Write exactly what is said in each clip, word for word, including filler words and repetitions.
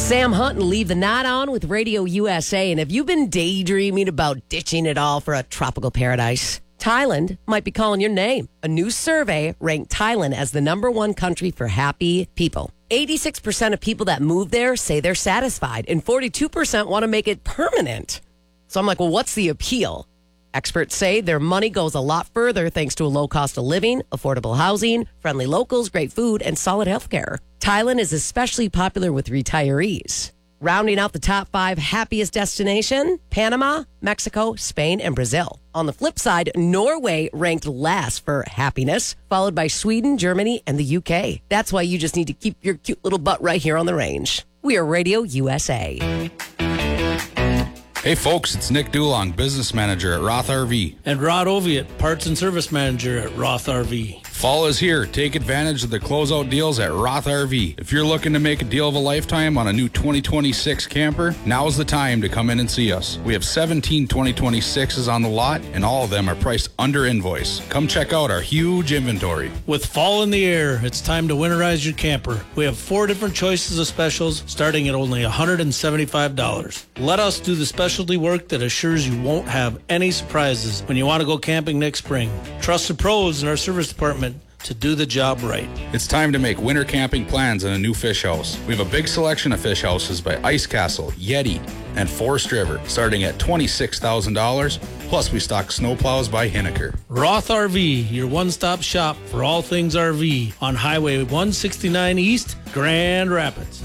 Sam Hunt and Leave the Night On with Radio U S A. And have you been daydreaming about ditching it all for a tropical paradise? Thailand might be calling your name. A new survey ranked Thailand as the number one country for happy people. eighty-six percent of people that move there say they're satisfied, and forty-two percent want to make it permanent. So I'm like, well, what's the appeal? Experts say their money goes a lot further thanks to a low cost of living, affordable housing, friendly locals, great food, and solid health care. Thailand is especially popular with retirees. Rounding out the top five happiest destination, Panama, Mexico, Spain, and Brazil. On the flip side, Norway ranked last for happiness, followed by Sweden, Germany, and the U K. That's why you just need to keep your cute little butt right here on the range. We are Radio U S A. Hey folks, it's Nick Dulong, business manager at Roth R V. And Rod Oviatt, parts and service manager at Roth R V. Fall is here. Take advantage of the closeout deals at Roth R V. If you're looking to make a deal of a lifetime on a new twenty twenty-six camper, now's the time to come in and see us. We have seventeen twenty twenty-sixes on the lot, and all of them are priced under invoice. Come check out our huge inventory. With fall in the air, it's time to winterize your camper. We have four different choices of specials starting at only one hundred seventy-five dollars. Let us do the specialty work that assures you won't have any surprises when you want to go camping next spring. Trust the pros in our service department to do the job right. It's time to make winter camping plans in a new fish house. We have a big selection of fish houses by Ice Castle, Yeti, and Forest River, starting at twenty-six thousand dollars. Plus, we stock snowplows by Hinneker. Roth R V, your one-stop shop for all things R V on Highway one sixty-nine East, Grand Rapids.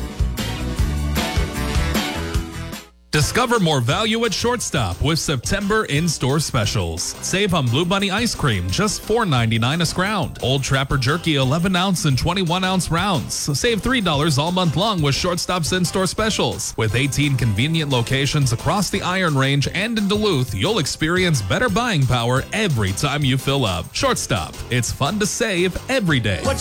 Discover more value at Shortstop with September in-store specials. Save on Blue Bunny ice cream, just four ninety-nine a scround. Old Trapper Jerky, eleven ounce and twenty-one ounce rounds. Save three dollars all month long with Shortstop's in-store specials. With eighteen convenient locations across the Iron Range and in Duluth, you'll experience better buying power every time you fill up. Shortstop, it's fun to save every day.